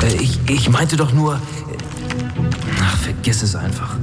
Ich meinte doch nur... Ach, vergiss es einfach.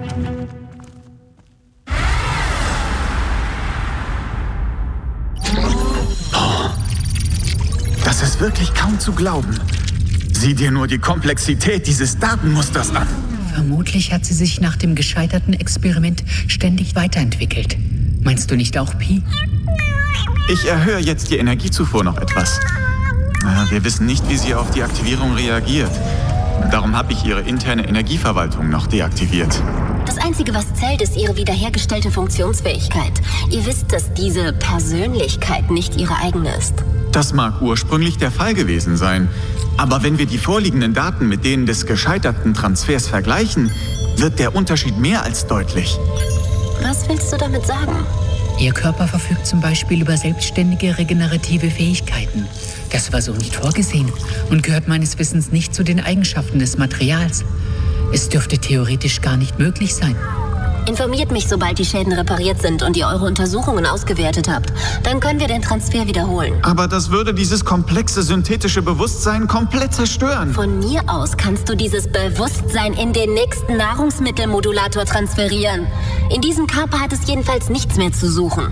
Das ist wirklich kaum zu glauben. Sieh dir nur die Komplexität dieses Datenmusters an. Vermutlich hat sie sich nach dem gescheiterten Experiment ständig weiterentwickelt. Meinst du nicht auch, Pi? Ich erhöhe jetzt die Energiezufuhr noch etwas. Wir wissen nicht, wie sie auf die Aktivierung reagiert. Darum habe ich ihre interne Energieverwaltung noch deaktiviert. Das Einzige, was zählt, ist ihre wiederhergestellte Funktionsfähigkeit. Ihr wisst, dass diese Persönlichkeit nicht ihre eigene ist. Das mag ursprünglich der Fall gewesen sein. Aber wenn wir die vorliegenden Daten mit denen des gescheiterten Transfers vergleichen, wird der Unterschied mehr als deutlich. Was willst du damit sagen? Ihr Körper verfügt zum Beispiel über selbstständige regenerative Fähigkeiten. Das war so nicht vorgesehen und gehört meines Wissens nicht zu den Eigenschaften des Materials. Es dürfte theoretisch gar nicht möglich sein. Informiert mich, sobald die Schäden repariert sind und ihr eure Untersuchungen ausgewertet habt. Dann können wir den Transfer wiederholen. Aber das würde dieses komplexe synthetische Bewusstsein komplett zerstören. Von mir aus kannst du dieses Bewusstsein in den nächsten Nahrungsmittelmodulator transferieren. In diesem Körper hat es jedenfalls nichts mehr zu suchen.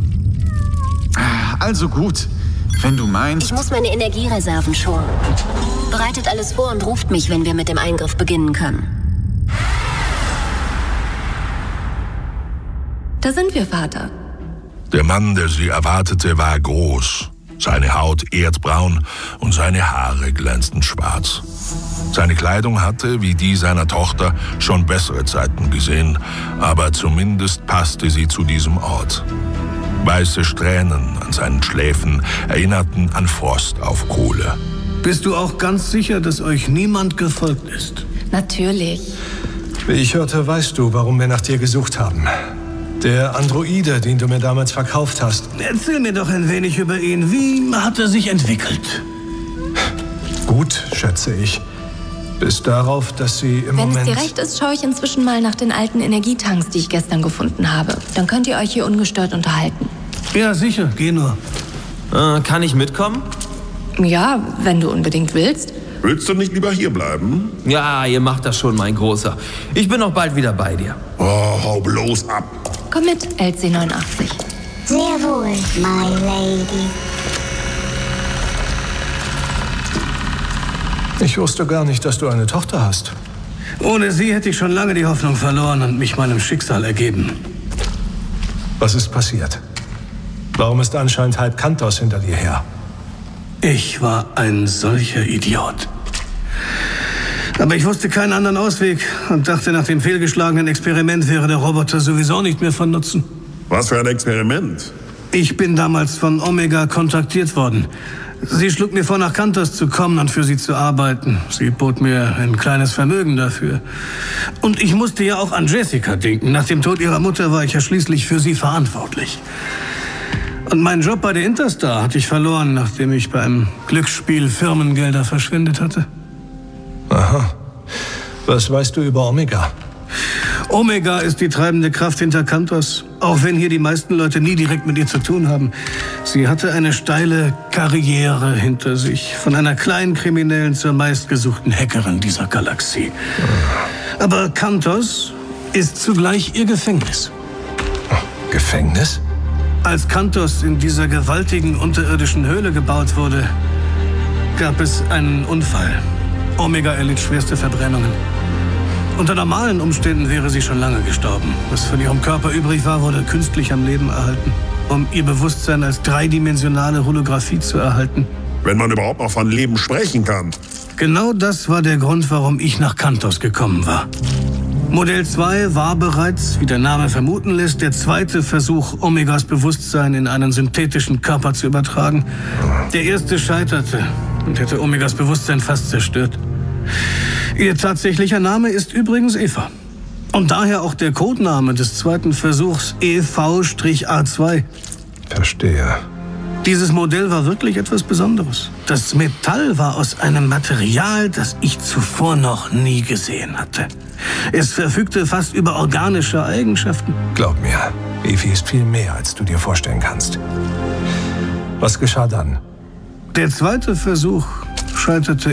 Also gut, wenn du meinst... Ich muss meine Energiereserven schonen. Bereitet alles vor und ruft mich, wenn wir mit dem Eingriff beginnen können. Da sind wir, Vater. Der Mann, der sie erwartete, war groß. Seine Haut erdbraun und seine Haare glänzten schwarz. Seine Kleidung hatte, wie die seiner Tochter, schon bessere Zeiten gesehen, aber zumindest passte sie zu diesem Ort. Weiße Strähnen an seinen Schläfen erinnerten an Frost auf Kohle. Bist du auch ganz sicher, dass euch niemand gefolgt ist? Natürlich. Wie ich hörte, weißt du, warum wir nach dir gesucht haben. Der Androide, den du mir damals verkauft hast. Erzähl mir doch ein wenig über ihn. Wie hat er sich entwickelt? Gut, schätze ich. Bis darauf, dass sie im Moment... Wenn es dir recht ist, schaue ich inzwischen mal nach den alten Energietanks, die ich gestern gefunden habe. Dann könnt ihr euch hier ungestört unterhalten. Ja, sicher. Geh nur. Kann ich mitkommen? Ja, wenn du unbedingt willst. Willst du nicht lieber hier bleiben? Ja, ihr macht das schon, mein Großer. Ich bin auch bald wieder bei dir. Oh, hau bloß ab. Komm mit, LC89. Sehr wohl, my lady. Ich wusste gar nicht, dass du eine Tochter hast. Ohne sie hätte ich schon lange die Hoffnung verloren und mich meinem Schicksal ergeben. Was ist passiert? Warum ist anscheinend halb Kantos hinter dir her? Ich war ein solcher Idiot. Aber ich wusste keinen anderen Ausweg und dachte, nach dem fehlgeschlagenen Experiment wäre der Roboter sowieso nicht mehr von Nutzen. Was für ein Experiment? Ich bin damals von Omega kontaktiert worden. Sie schlug mir vor, nach Kantos zu kommen und für sie zu arbeiten. Sie bot mir ein kleines Vermögen dafür. Und ich musste ja auch an Jessica denken. Nach dem Tod ihrer Mutter war ich ja schließlich für sie verantwortlich. Und meinen Job bei der Interstar hatte ich verloren, nachdem ich bei einem Glücksspiel Firmengelder verschwendet hatte. Aha. Was weißt du über Omega? Omega ist die treibende Kraft hinter Kantos, auch wenn hier die meisten Leute nie direkt mit ihr zu tun haben. Sie hatte eine steile Karriere hinter sich, von einer kleinen Kriminellen zur meistgesuchten Hackerin dieser Galaxie. Aber Kantos ist zugleich ihr Gefängnis. Gefängnis? Als Kantos in dieser gewaltigen unterirdischen Höhle gebaut wurde, gab es einen Unfall. Omega erlitt schwerste Verbrennungen. Unter normalen Umständen wäre sie schon lange gestorben. Was von ihrem Körper übrig war, wurde künstlich am Leben erhalten, um ihr Bewusstsein als dreidimensionale Holographie zu erhalten. Wenn man überhaupt noch von Leben sprechen kann. Genau das war der Grund, warum ich nach Kantos gekommen war. Modell 2 war bereits, wie der Name vermuten lässt, der zweite Versuch, Omegas Bewusstsein in einen synthetischen Körper zu übertragen. Der erste scheiterte und hätte Omegas Bewusstsein fast zerstört. Ihr tatsächlicher Name ist übrigens Eva. Und daher auch der Codename des zweiten Versuchs EV-A2. Verstehe. Dieses Modell war wirklich etwas Besonderes. Das Metall war aus einem Material, das ich zuvor noch nie gesehen hatte. Es verfügte fast über organische Eigenschaften. Glaub mir, Evi ist viel mehr, als du dir vorstellen kannst. Was geschah dann? Der zweite Versuch scheiterte